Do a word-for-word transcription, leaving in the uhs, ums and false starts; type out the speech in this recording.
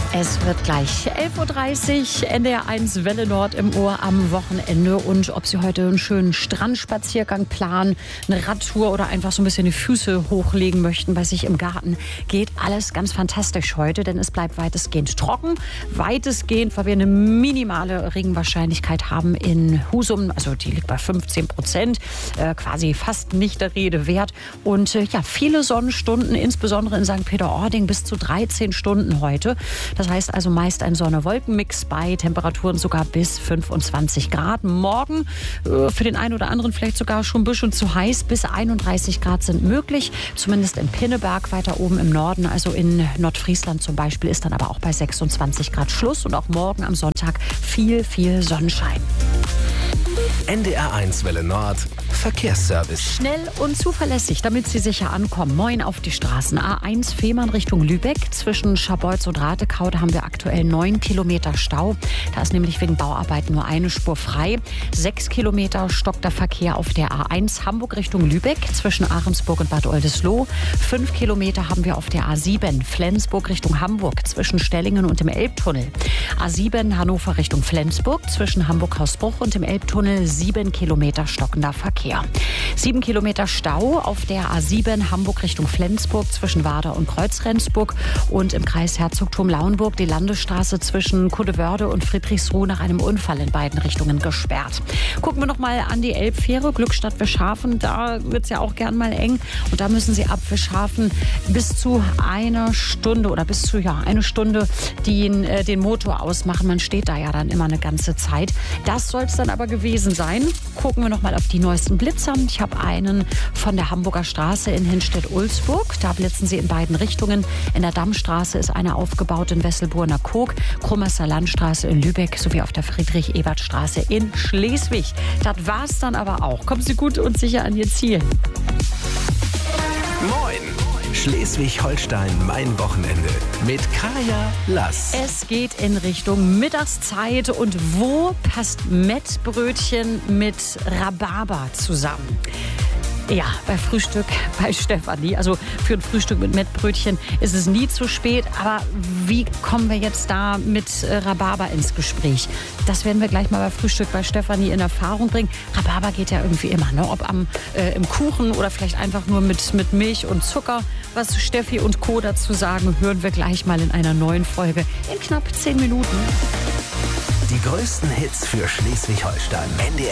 Es wird gleich elf Uhr dreißig, N D R eins Welle Nord im Ohr am Wochenende. Und ob Sie heute einen schönen Strandspaziergang planen, eine Radtour oder einfach so ein bisschen die Füße hochlegen möchten bei sich im Garten, geht alles ganz fantastisch heute, denn es bleibt weitestgehend trocken. Weitestgehend, weil wir eine minimale Regenwahrscheinlichkeit haben in Husum, also die liegt bei fünfzehn Prozent, äh, quasi fast nicht der Rede wert. Und äh, ja, viele Sonnenstunden, insbesondere in Sankt Peter-Ording, bis zu dreizehn Stunden heute. Das heißt also meist ein Sonne-Wolken-Mix bei Temperaturen sogar bis fünfundzwanzig Grad. Morgen äh, für den einen oder anderen vielleicht sogar schon ein bisschen zu heiß. Bis einunddreißig Grad sind möglich, zumindest in Pinneberg weiter oben im Norden. Also in Nordfriesland zum Beispiel ist dann aber auch bei sechsundzwanzig Grad Schluss. Und auch morgen am Sonntag viel, viel Sonnenschein. N D R eins Welle Nord Verkehrsservice. Schnell und zuverlässig, damit Sie sicher ankommen. Moin auf die Straßen. A eins Fehmarn Richtung Lübeck. Zwischen Scharbeutz und Ratekau, da haben wir aktuell neun Kilometer Stau. Da ist nämlich wegen Bauarbeiten nur eine Spur frei. Sechs Kilometer stockt der Verkehr auf der A eins Hamburg Richtung Lübeck. Zwischen Ahrensburg und Bad Oldesloe. Fünf Kilometer haben wir auf der A sieben Flensburg Richtung Hamburg. Zwischen Stellingen und dem Elbtunnel. A sieben Hannover Richtung Flensburg. Zwischen Hamburg-Hausbruch und dem Elbtunnel. Sieben Kilometer stockender Verkehr. Sieben Kilometer Stau auf der A sieben Hamburg Richtung Flensburg zwischen Warder und Kreuzrendsburg und im Kreis Herzogtum-Lauenburg die Landesstraße zwischen Kuddewörde und Friedrichsruh nach einem Unfall in beiden Richtungen gesperrt. Gucken wir noch mal an die Elbfähre Glückstadt Wischhafen. Da wird es ja auch gern mal eng und da müssen Sie ab Wischhafen bis zu einer Stunde oder bis zu ja eine Stunde den, äh, den Motor ausmachen. Man steht da ja dann immer eine ganze Zeit. Das soll es dann aber gewesen sein. Gucken wir noch mal auf die neuesten Blitzer. Ich habe einen von der Hamburger Straße in Hinstedt-Ulzburg. Da blitzen sie in beiden Richtungen. In der Dammstraße ist einer aufgebaut in Wesselburner Kog, Krummerser Landstraße in Lübeck sowie auf der Friedrich-Ebert-Straße in Schleswig. Das war's dann aber auch. Kommen Sie gut und sicher an Ihr Ziel. Moin! Schleswig-Holstein, mein Wochenende mit Kaya Lass. Es geht in Richtung Mittagszeit. Und wo passt Mettbrötchen mit Rhabarber zusammen? Ja, bei Frühstück bei Stefanie. Also für ein Frühstück mit Mettbrötchen ist es nie zu spät. Aber wie kommen wir jetzt da mit Rhabarber ins Gespräch? Das werden wir gleich mal bei Frühstück bei Stefanie in Erfahrung bringen. Rhabarber geht ja irgendwie immer, ne? Ob am, äh, im Kuchen oder vielleicht einfach nur mit, mit Milch und Zucker. Was Steffi und Co. dazu sagen, hören wir gleich mal in einer neuen Folge in knapp zehn Minuten. Die größten Hits für Schleswig-Holstein.